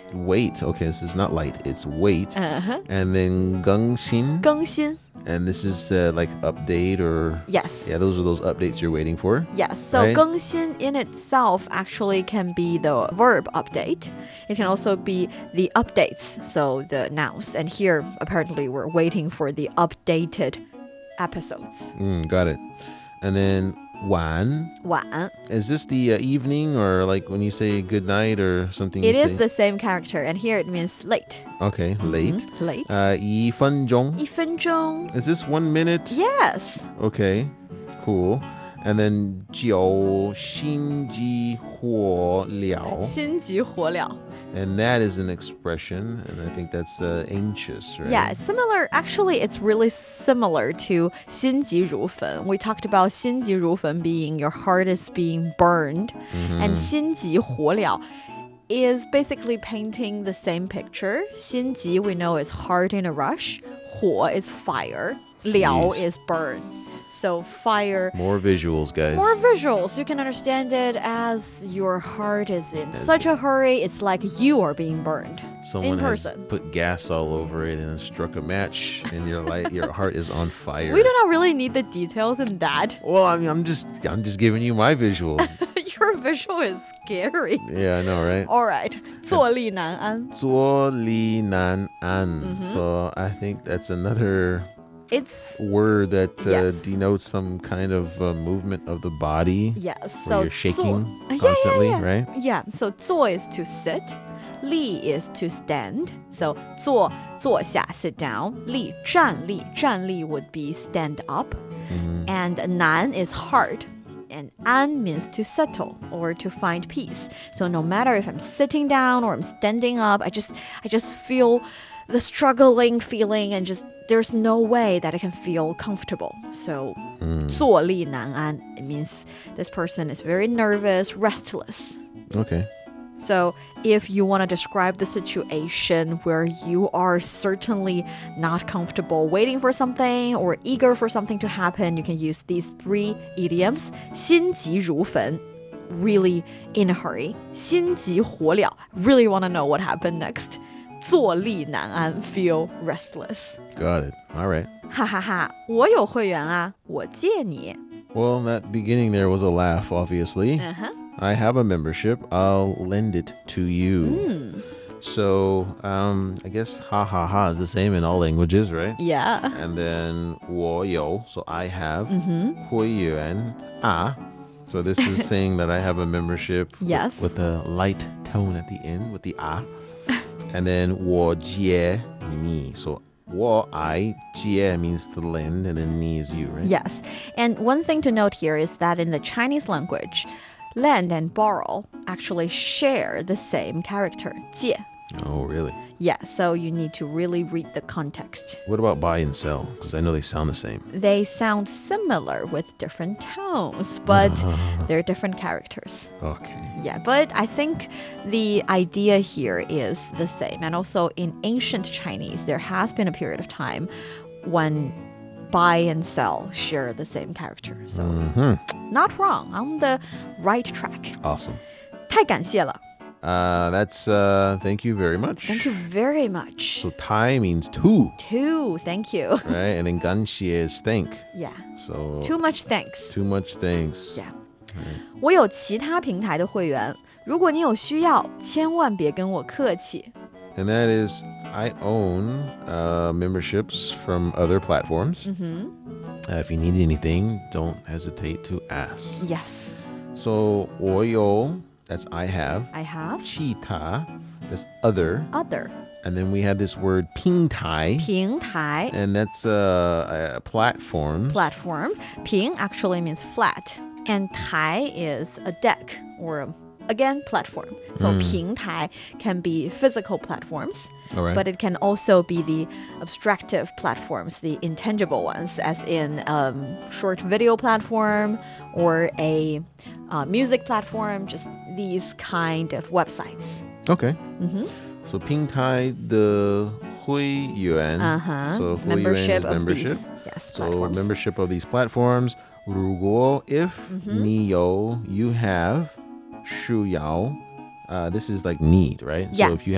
wait. Okay, this is not light. It's wait. Uh-huh. And then 更新. 更新. And this is like update or... Yes. Yeah, those are those updates you're waiting for. Yes. So right? 更新 in itself actually can be the verb update. It can also be the updates, so the nouns. And here, apparently, we're waiting for the updated episodes. Got it. And then 晚. 晚. Is this the evening or like when you say good night or something? It you is say? the same character, and here it means late. Okay, late. Late. 一分钟. 一分钟. Is this 1 minute? Yes. Okay, cool. And then 9心急火燎. 心急火燎. And that is an expression, and I think that's anxious, right? Yeah, similar. Actually, it's really similar to 心急如焚. We talked about 心急如焚 being your heart is being burned, and 心急火燎 is basically painting the same picture. 心急 we know is heart in a rush. 火 is fire. 燎 Jeez. is burn. So fire. More visuals, guys. More visuals. You can understand it as your heart is in such a hurry. It's like you are being burned. Someone in has person. put gas all over it and struck a match, and your heart is on fire. We do not really need the details in that. Well, I mean, I'm just giving you my visuals. Your visual is scary. Yeah, I know, right? All right. 坐立难安. 坐立难安. So I think that's another It's word that Yes. denotes some kind of movement of the body. yes. Where So you're shaking 坐 constantly, yeah. right? Yeah. So 坐 is to sit. 立 is to stand. So 坐下 sit down. 立站立 would be stand up. And 难 is hard. And 安 means to settle or to find peace. So no matter if I'm sitting down or I'm standing up, I just feel the struggling feeling and just there's no way that I can feel comfortable. So 坐立难安 it means this person is very nervous, restless. Okay. So if you want to describe the situation where you are certainly not comfortable waiting for something or eager for something to happen, you can use these 3 idioms. 心急如焚, really in a hurry. 心急火燎, really want to know what happened next. 坐立难安, feel restless. Got it. All right. 哈哈哈，我有会员啊，我借你。 Well, that beginning there was a laugh, obviously. I have a membership. I'll lend it to you. So, I guess ha ha ha is the same in all languages, right? Yeah. And then 我有, so I have. 会员啊. So this is saying that I have a membership Yes. with a light tone at the end, with the ah. And then 我借你. So 我 借 means to lend, and then 你 is you, right? Yes. And one thing to note here is that in the Chinese language, lend and borrow actually share the same character, 借. Oh, really? Yeah, so you need to really read the context. What about buy and sell? Because I know they sound the same. They sound similar with different tones, but they're different characters. Okay. Yeah, but I think the idea here is the same. And also in ancient Chinese, there has been a period of time when buy and sell share the same character. So not wrong, on the right track. Awesome. 太感谢了. That's thank you very much. Thank you very much. So tai means two, Too, thank you. right? And then ganxie is thank. Yeah. So Too much thanks. too much thanks. Yeah. 我有其他平台的会员，如果你有需要，千万别跟我客气。 And that is, I own memberships from other platforms. If you need anything, don't hesitate to ask. Yes, So 我有, that's I have. I have. 其他, that's other. Other. And then we have this word 平台. 平台 And that's platforms. platform. 平 actually means flat, and 台 is a deck or again platform. So 平台 can be physical platforms. All right. But it can also be the abstractive platforms, the intangible ones, as in short video platform or a music platform, just these kind of websites. Okay. So 平台的会员. So 会员 Membership is of membership. these, yes, So platforms. membership of these platforms. 如果 if 你有 you have 需要. This is like need, right? Yeah. So if you